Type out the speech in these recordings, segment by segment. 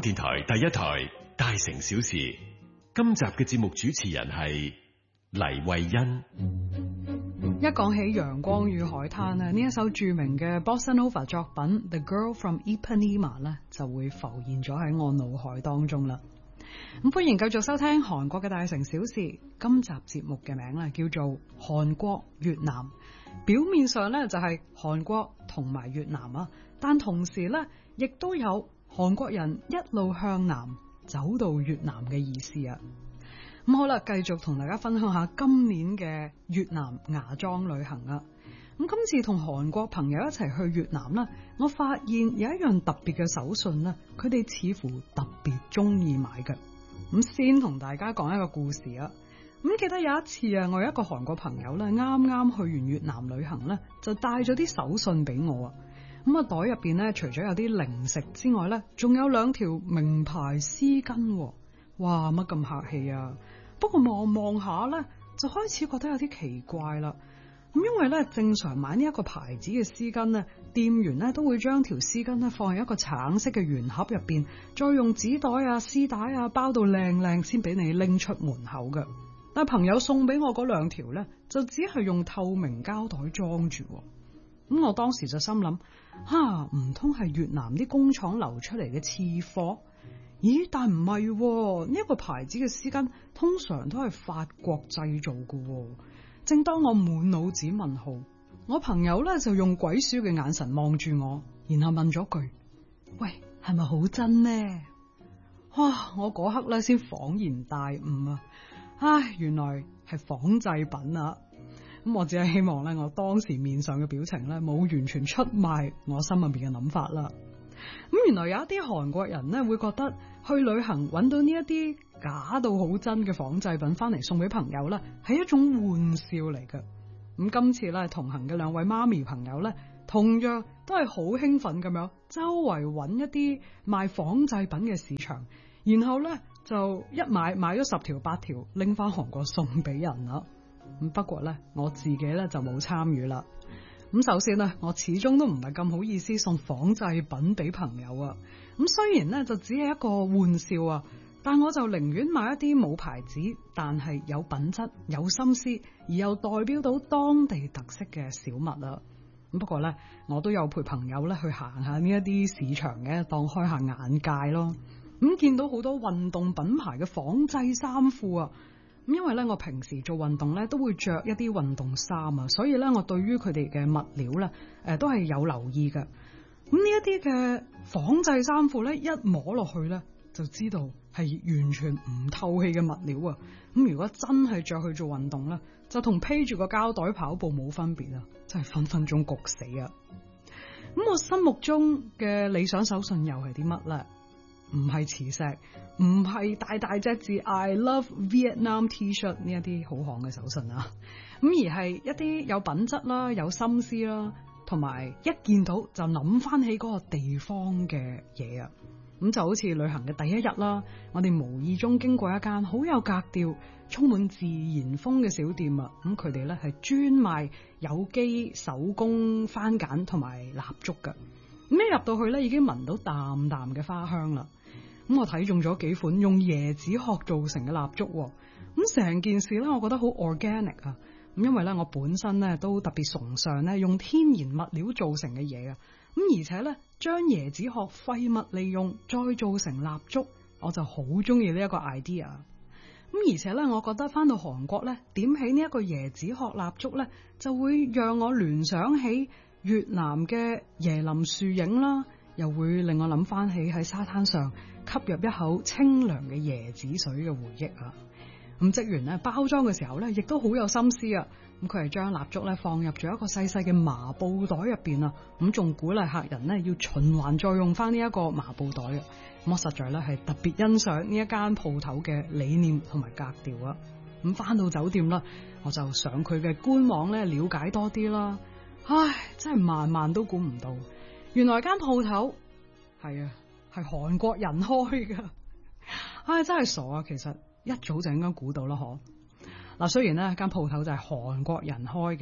電台第一台大城小事，今集嘅節目主持人係黎慧欣。 一講起陽光與海灘呢一首著名嘅 Bossa Nova 作品《The Girl from Ipanema》呢就會浮現咗喺我腦海當中啦。咁歡迎繼續收聽韓國嘅大城小事，今集節目嘅名叫做韓國越南。表面上呢就係韓國同埋越南啊，但同時呢亦都有韓國人一路向南走到越南嘅意思啊。咁好啦，繼續同大家分享下今年嘅越南芽莊旅行啊。咁今次同韓國朋友一齊去越南啦，我發現有一樣特別嘅手信啦，佢哋似乎特別中意買嘅。咁先同大家講一個故事啊。咁記得有一次啊，我有一個韓國朋友咧，啱啱去完越南旅行咧，就帶咗啲手信俾我啊。咁啊，袋入邊咧，除咗有啲零食之外咧，仲有2條名牌絲巾。哇，乜咁客氣啊！不過望望下咧，就開始覺得有啲奇怪啦。咁因為咧，正常買呢一個牌子嘅絲巾咧，店員咧都會將條絲巾咧放喺一個橙色嘅圓盒入邊，再用紙袋啊、絲帶啊包到靚靚先俾你拎出門口嘅。但係朋友送俾我嗰2條咧，就只係用透明膠袋裝住。咁我當時就心諗，唔通係越南啲工廠流出嚟嘅次貨？咦，但唔係，呢一個牌子嘅絲巾通常都係法國製造嘅。正當我滿腦子問號，我朋友咧就用鬼鼠嘅眼神望住我，然後問咗句：喂，係咪好真呢？哇！我嗰刻咧先恍然大悟啊！原來係仿製品啊！咁我只係希望咧，我當時面上嘅表情咧冇完全出賣我心入邊嘅諗法啦。咁原來有一啲韓國人咧會覺得去旅行揾到呢一啲假到好真嘅仿製品翻嚟送俾朋友咧，係一種玩笑嚟嘅。咁今次咧同行嘅2位媽咪朋友咧，同樣都係好興奮咁樣，周圍揾一啲賣仿製品嘅市場，然後咧就一買咗10條8條拎翻韓國送俾人啦。咁不過咧我自己咧就冇參與啦。咁首先呢，我始終都唔係咁好意思送仿製品俾朋友啊。咁雖然呢就只係一個玩笑啊，但我就寧願買一啲冇牌子，但係有品質、有心思，而又代表到當地特色嘅小物啊。咁不過呢，我都有陪朋友咧去行下呢一啲市場嘅，當開下眼界咯。咁見到好多運動品牌嘅仿製衫褲啊。咁因為咧，我平時做運動咧都會着一啲運動衫啊，所以咧我對於佢哋嘅物料咧，都係有留意嘅。咁呢一啲嘅仿製衫褲咧，一摸落去咧就知道係完全唔透氣嘅物料啊。咁如果真係着去做運動咧，就同披住個膠袋跑步冇分別啊，真係分分鐘焗死啊！咁我心目中嘅理想手信又係啲乜咧？唔係磁石，唔係大大隻字 I love Vietnam T-shirt 呢一啲好行嘅手信啊，咁而係一啲有品質啦、有心思啦，同埋一見到就諗翻起嗰個地方嘅嘢啊。咁就好似旅行嘅第一日啦，我哋無意中經過一間好有格調、充滿自然風嘅小店啊。咁佢哋咧係專賣有機手工番梘同埋蠟燭㗎。咁一入到去咧，已經聞到淡淡嘅花香啦。咁我睇中咗幾款用椰子殼做成嘅蠟燭，咁成件事咧，我覺得好 organic 啊。咁因為咧，我本身咧都特別崇尚咧用天然物料做成嘅嘢啊。咁而且咧，將椰子殼廢物利用再做成蠟燭，我就好中意呢一個 idea。咁而且咧，我覺得翻到韓國咧，點起呢一個椰子殼蠟燭咧，就會讓我聯想起越南嘅椰林樹影啦，又會令我諗翻起喺沙灘上吸入一口清涼嘅椰子水嘅回憶啊！咁職員咧包裝嘅時候咧，亦都好有心思啊！咁佢係將蠟燭咧放入咗一個細細嘅麻布袋入邊啊！咁仲鼓勵客人咧要循環再用翻呢一個麻布袋啊！咁我實在咧係特別欣賞呢一間鋪頭嘅理念同埋格調啊！咁翻到酒店啦，我就上佢嘅官網咧了解多啲啦。唉，真係萬萬都估唔到，原來間鋪頭係韓國人開噶。唉，真係傻啊！其實一早就應該估到啦，嗬。嗱，雖然呢間鋪頭就係韓國人開嘅，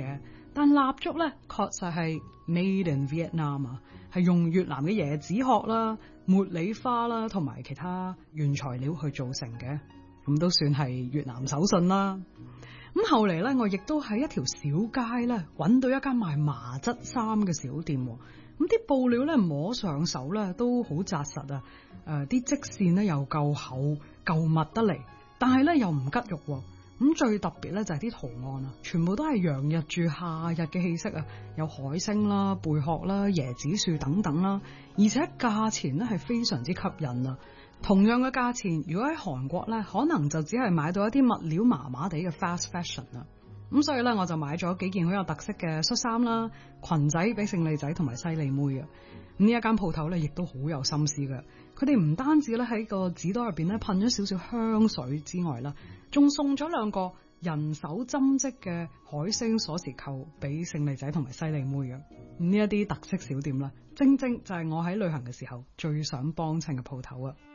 但蠟燭咧確實係 made in Vietnam 啊，係用越南嘅椰子殼啦、茉莉花啦同埋其他原材料去做成嘅，咁都算係越南手信啦。咁後嚟咧，我亦都喺一條小街咧揾到一間賣麻質衫嘅小店，咁啲布料咧摸上手咧都好紮實啊，啲織線咧又夠厚夠密得嚟，但係咧又唔拮肉。咁最特別咧就係啲圖案啊，全部都係洋溢住夏日嘅氣息啊，有海星啦、貝殼啦、椰子樹等等啦，而且價錢咧係非常之吸引啊。同樣嘅價錢，如果喺韓國咧，可能就只係買到一啲物料麻麻地嘅 fast fashion 啦。咁所以咧，我就買咗幾件好有特色嘅恤衫啦、裙仔俾勝利仔同埋犀利妹啊。咁呢一間鋪頭咧，亦都好有心思嘅。佢哋唔單止咧喺個紙袋入邊咧噴咗少少香水之外啦，仲送咗兩個人手針織嘅海星鎖匙扣俾勝利仔同埋犀利妹嘅。呢一啲特色小店啦，正正就係我喺旅行嘅時候最想幫襯嘅鋪頭啊！